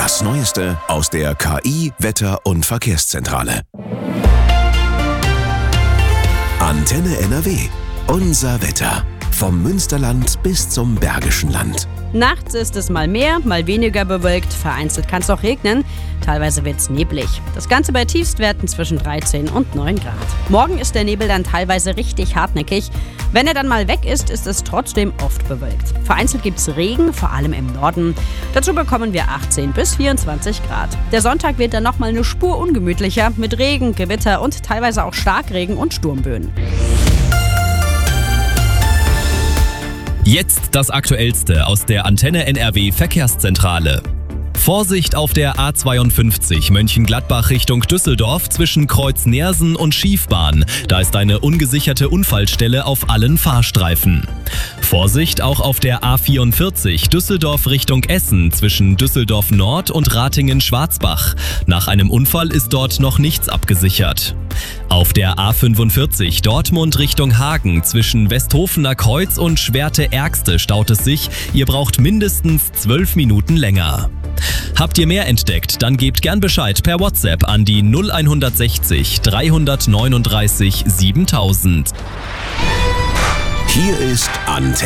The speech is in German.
Das Neueste aus der KI, Wetter- und Verkehrszentrale. Antenne NRW. Unser Wetter. Vom Münsterland bis zum Bergischen Land. Nachts ist es mal mehr, mal weniger bewölkt. Vereinzelt kann es auch regnen. Teilweise wird es neblig. Das Ganze bei Tiefstwerten zwischen 13 und 9 Grad. Morgen ist der Nebel dann teilweise richtig hartnäckig. Wenn er dann mal weg ist, ist es trotzdem oft bewölkt. Vereinzelt gibt es Regen, vor allem im Norden. Dazu bekommen wir 18 bis 24 Grad. Der Sonntag wird dann nochmal eine Spur ungemütlicher mit Regen, Gewitter und teilweise auch Starkregen und Sturmböen. Jetzt das Aktuellste aus der Antenne NRW Verkehrszentrale. Vorsicht auf der A52 Mönchengladbach Richtung Düsseldorf zwischen Kreuz-Neersen und Schiefbahn. Da ist eine ungesicherte Unfallstelle auf allen Fahrstreifen. Vorsicht auch auf der A44 Düsseldorf Richtung Essen zwischen Düsseldorf Nord und Ratingen-Schwarzbach. Nach einem Unfall ist dort noch nichts abgesichert. Auf der A45 Dortmund Richtung Hagen zwischen Westhofener Kreuz und Schwerte-Ergste staut es sich. Ihr braucht mindestens 12 Minuten länger. Habt ihr mehr entdeckt, dann gebt gern Bescheid per WhatsApp an die 0160 339 7000. Hier ist Antenne.